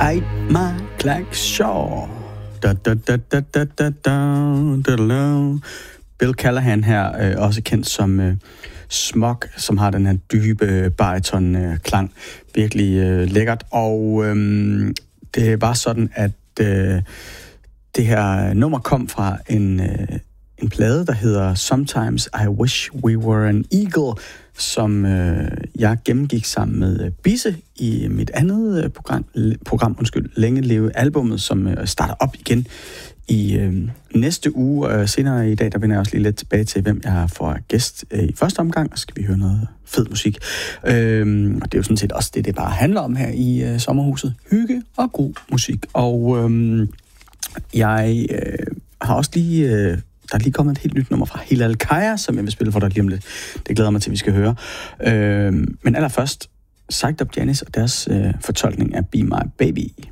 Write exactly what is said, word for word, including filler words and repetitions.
Ate my Clark Shaw. Da, da, da, da, da, da, da, da. Bill Callahan her, øh, også kendt som øh, Smog, som har den her dybe bariton-klang. Virkelig øh, lækkert. Og øh, det var sådan, at øh, det her nummer kom fra en, øh, en plade, der hedder Sometimes I Wish We Were an Eagle, som øh, jeg gennemgik sammen med øh, Bisse i mit andet øh, program, program undskyld, Længe Leve albumet, som øh, starter op igen i øh, næste uge. Og senere i dag, der vender jeg også lige lidt tilbage til, hvem jeg får gæst øh, i første omgang, og så skal vi høre noget fed musik. Øh, og det er jo sådan set også det, det bare handler om her i øh, sommerhuset. Hygge og god musik. Og øh, jeg øh, har også lige... Øh, Der er lige kommet et helt nyt nummer fra Hilal Kaya, som jeg vil spille for dig lige om lidt. Det glæder mig til, at vi skal høre. Øh, men allerførst, Psyched Up Janice og deres øh, fortolkning af Be My Baby.